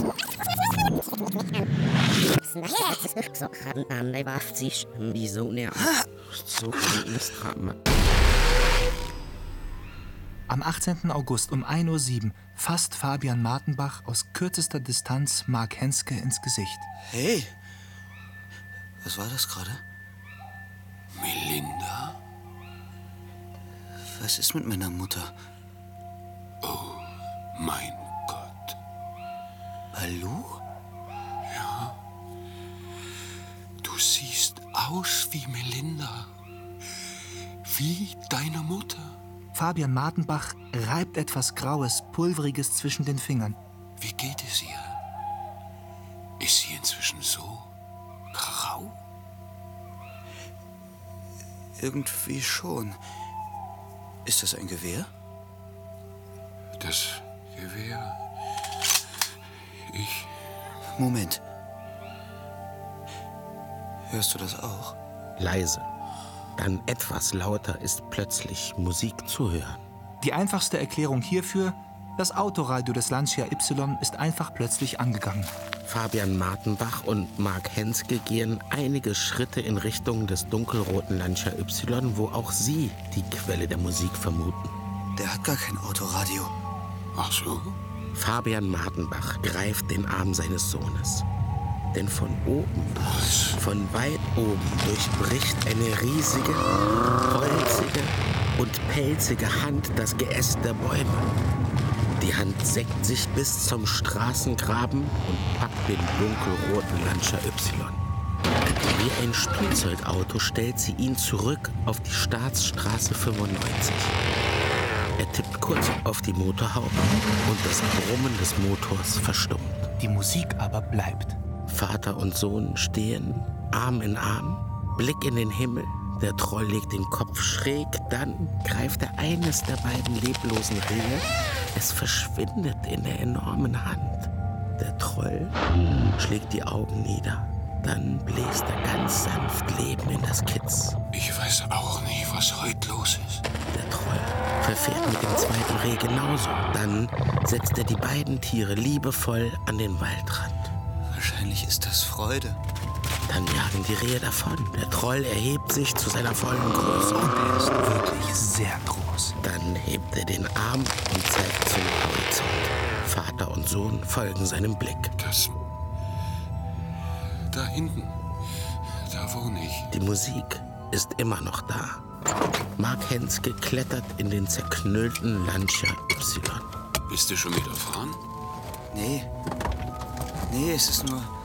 Am 18. August um 1:07 Uhr fasst Fabian Martenbach aus kürzester Distanz Mark Henske ins Gesicht. Hey, was war das gerade? Melinda? Was ist mit meiner Mutter? Oh, mein Gott. Balu? Ja. Du siehst aus wie Melinda. Wie deine Mutter. Fabian Martenbach reibt etwas Graues, Pulveriges zwischen den Fingern. Wie geht es ihr? Ist sie inzwischen so grau? Irgendwie schon. Ist das ein Gewehr? Das Gewehr... Moment. Hörst du das auch? Leise. Dann etwas lauter ist plötzlich Musik zu hören. Die einfachste Erklärung hierfür: das Autoradio des Lancia Y ist einfach plötzlich angegangen. Fabian Martenbach und Mark Henske gehen einige Schritte in Richtung des dunkelroten Lancia Y, wo auch sie die Quelle der Musik vermuten. Der hat gar kein Autoradio. Ach so? Fabian Martenbach greift den Arm seines Sohnes. Denn von oben, von weit oben, durchbricht eine riesige, holzige und pelzige Hand das Geäst der Bäume. Die Hand senkt sich bis zum Straßengraben und packt den dunkelroten Lancia Y. Wie ein Spielzeugauto stellt sie ihn zurück auf die Staatsstraße 95. Er tippt kurz auf die Motorhaube und das Brummen des Motors verstummt. Die Musik aber bleibt. Vater und Sohn stehen, Arm in Arm, Blick in den Himmel. Der Troll legt den Kopf schräg, dann greift er eines der beiden leblosen Rehe. Es verschwindet in der enormen Hand. Der Troll schlägt die Augen nieder. Dann bläst er ganz sanft Leben in das Kitz. Ich weiß auch nicht, was heute los ist. Der Troll verfährt mit dem zweiten Reh genauso. Dann setzt er die beiden Tiere liebevoll an den Waldrand. Wahrscheinlich ist das Freude. Dann jagen die Rehe davon. Der Troll erhebt sich zu seiner vollen Größe. Und er ist wirklich sehr groß. Dann hebt er den Arm und zeigt zum Horizont. Vater und Sohn folgen seinem Blick. Das... Da hinten. Da wohne ich. Die Musik ist immer noch da. Mark Henske klettert in den zerknüllten Lancia Y. Bist du schon wieder fahren? Nee, es ist nur